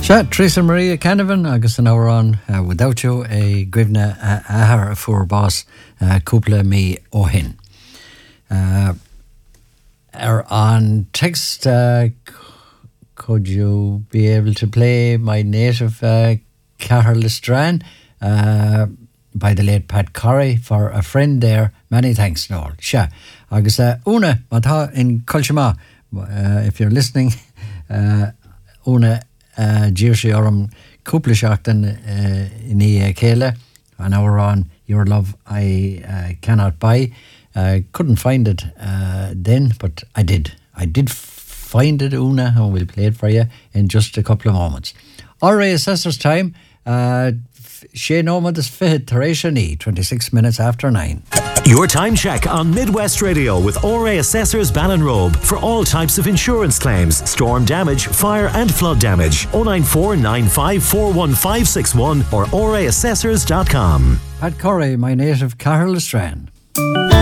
Teresa Maria Canavan agus an árán without you a gribna ahar for boss cúpla mí ó hin. On text, could you be able to play my native Carol Lestran by the late Pat Corrie for a friend there? Many thanks, Noel. Sha. Agus una matha in Colchama, if you're listening, una Jersey Oram cúpla seachtain in Céile, an hour on Your Love I Cannot Buy. Couldn't find it then, but I did. I did find it, Una, and we'll play it for you in just a couple of moments. RA Assessor's time. Shane Omad is fit, Teresa Knee, 26 minutes after 9. Your time check on Midwest Radio with RA Assessors Ballinrobe for all types of insurance claims, storm damage, fire and flood damage. 094 95 41561 or raassessors.com. Pat Corrie, my native Carol Lestran.